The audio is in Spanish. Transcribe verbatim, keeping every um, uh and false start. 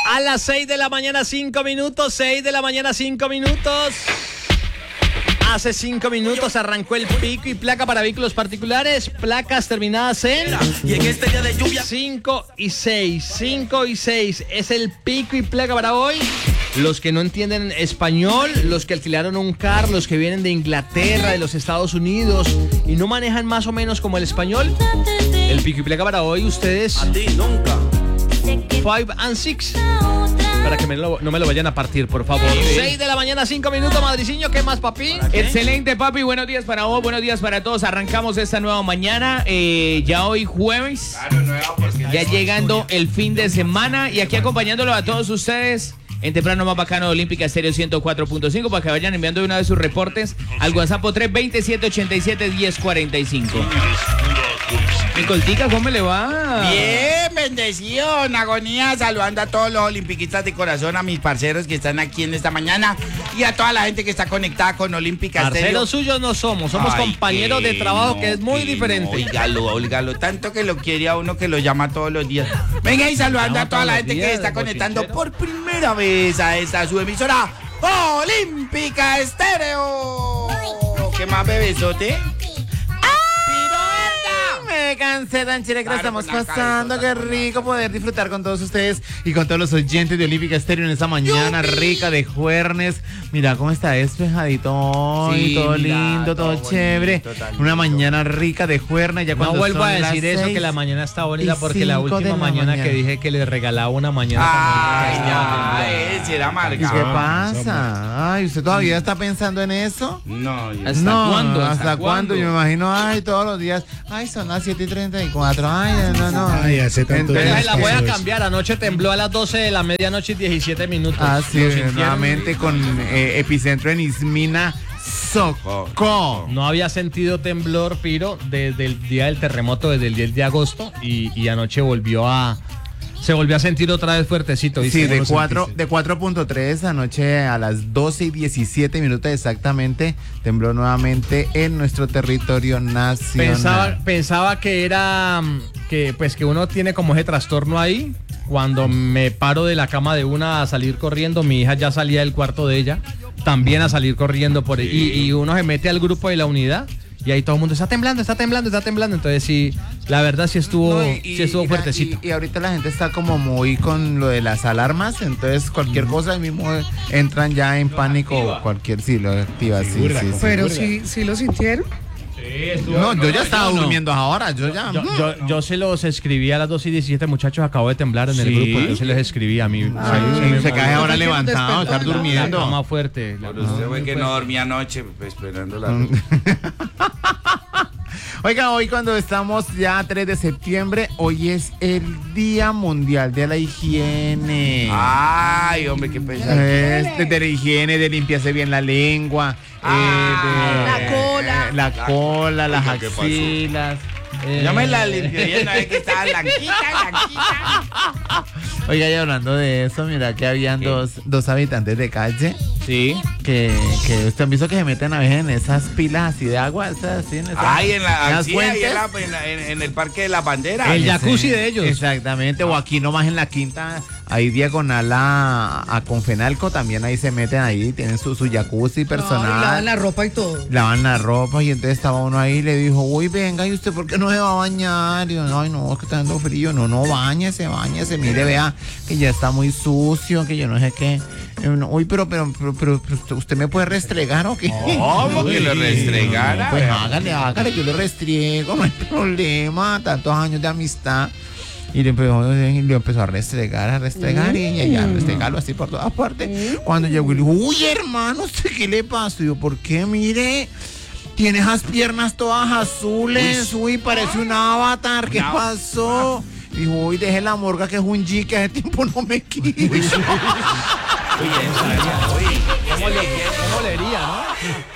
A las seis de la mañana, cinco minutos. seis de la mañana, cinco minutos. Hace cinco minutos arrancó el pico y placa para vehículos particulares. Placas terminadas en Y en este día de lluvia cinco y seis. cinco y seis es el pico y placa para hoy. Los que no entienden español, los que alquilaron un carro, los que vienen de Inglaterra, de los Estados Unidos y no manejan más o menos como el español. El pico y placa para hoy, ustedes a ti nunca. five and six. Para que me lo, no me lo vayan a partir, por favor. seis de la mañana, cinco minutos, Madriciño. ¿Qué más, papi? Excelente, papi. Buenos días para vos, buenos días para todos. Arrancamos esta nueva mañana. Eh, ya hoy jueves. Ya llegando el fin de semana. Y aquí acompañándolo a todos ustedes en Temprano Más Bacano de Olímpica Estéreo ciento cuatro punto cinco para que vayan enviando de una vez sus reportes al WhatsApp tres dos siete, ocho siete, uno cero cuatro cinco. Nicoltica, ¿cómo me le va? Bien, bendición, agonía, saludando a todos los olimpiquistas de corazón, a mis parceros que están aquí en esta mañana y a toda la gente que está conectada con Olímpica Estéreo. Parceros suyos no somos, somos Ay, compañeros que de trabajo, no, que es muy que diferente. No, óigalo, óigalo, tanto que lo quiere a uno que lo llama todos los días. Venga y saludando Llama a toda la todos gente los que días, está el conectando bochinchero. por primera vez a esta su emisora Olímpica Estéreo. ¿Qué más, bebesote? Me cansé tan chévere que la Claro, estamos con la pasando, cabezota, qué con la rico poder disfrutar con todos ustedes y con todos los oyentes de Olímpica Estéreo en esta mañana rica de jueves. Mira cómo está despejadito hoy, Sí, todo mira, lindo, todo, todo chévere. bonito, tan Una lindo. mañana rica de jueves. Ya No cuando vuelvo a son las decir eso, seis que la mañana está bonita, y porque la cinco de última la mañana, mañana. que dije que le regalaba una mañana. Ay, tan ay, ese era ¿Y amargado. qué pasa? Ay, ¿usted todavía está pensando en eso? No, yo- ¿Hasta no, cuándo? ¿Hasta, ¿Hasta cuándo? cuándo? Yo me imagino, ay, todos los días. Ay, son las siete y treinta y cuatro. Ay, no, no. Ay, hace tanto Entonces, Ay, la voy a Eso es. cambiar. Anoche tembló a las doce de la medianoche y diecisiete minutos. Ah, sí, ¿Lo sintieron? nuevamente con eh, epicentro en Ismina, Socó. No había sentido temblor, Piro, desde el día del terremoto, desde el diez de agosto, y, y anoche volvió a... Se volvió a sentir otra vez fuertecito, ¿viste? Sí, ¿Cómo de lo cuatro, sentiste? de cuatro punto tres anoche a las doce y diecisiete minutos exactamente, tembló nuevamente en nuestro territorio nacional. Pensaba, pensaba que era mm, que pues que uno tiene como ese trastorno ahí. Cuando me paro de la cama de una a salir corriendo, mi hija ya salía del cuarto de ella, también a salir corriendo por ahí. Y, y uno se mete al grupo de la unidad y ahí todo el mundo está temblando, está temblando, está temblando. Entonces sí, la verdad sí estuvo, No, y- sí estuvo y- fuertecito. Y, y ahorita la gente está como muy con lo de las alarmas, entonces cualquier cosa ahí mismo entran ya en pánico, cualquier sí lo activa, sí, Figura, sí, sí. Pero sí, sí lo sintieron. No, yo ya estaba yo no. durmiendo ahora, yo ya. Yo, yo, yo se los escribí a las dos y diecisiete, muchachos, acabo de temblar en el ¿Sí? grupo, yo se los escribí a mí. Ay, se, se, me se cae movió ahora Yo quiero levantado, despertar. estar la durmiendo. cama fuerte. la Por cama usted fue muy que fuerte. no dormía anoche, pues, esperando la luz. Oiga, hoy cuando estamos ya tres de septiembre, hoy es el Día Mundial de la Higiene. Ay, hombre, qué pesado. Es de, de la higiene, de limpiarse bien la lengua, Ah, eh, de- la cola. eh, la cola, las Oiga, ¿qué pasó? axilas. eh. Yo me la limpié y una vez que estaba blanquita, blanquita. Oiga, y hablando de eso, mira que habían dos, dos habitantes de calle Sí. que, que usted han visto que se meten a veces en esas pilas así de agua, esas, así, en esas, Ay, en, la, en las sí, ahí fuentes. en, la- en la- en- en el parque de la bandera. El Ese- jacuzzi de ellos. Exactamente, o aquí nomás en la quinta, ahí diagonal a, a Confenalco, también ahí se meten ahí, tienen su, su jacuzzi No, y personal. lavan la ropa y todo. Lavan la ropa y entonces estaba uno ahí y le dijo, uy, venga, ¿y usted por qué no se va a bañar? Y yo, ay, no, es que está dando frío. No, no, báñese, báñese, mire, vea que ya está muy sucio, que yo no sé qué. Y uno, uy, pero, pero, pero, pero, pero, ¿usted me puede restregar o qué? ¿Cómo que lo restregara? Pues hágale, hágale, yo le restriego, no hay problema, tantos años de amistad. Y le empezó, y le empezó a restregar, a restregar, y ella ya, a restregarlo así por todas partes. Cuando llegó y le dijo, uy, hermano, ¿usted qué le pasó? Y yo, ¿por qué? Mire, tiene esas piernas todas azules, uy, parece un avatar, ¿qué Una- pasó? Dijo, uy, deje la morga que es un G, que hace tiempo no me quita. ¿Cómo le, cómo le iría, no?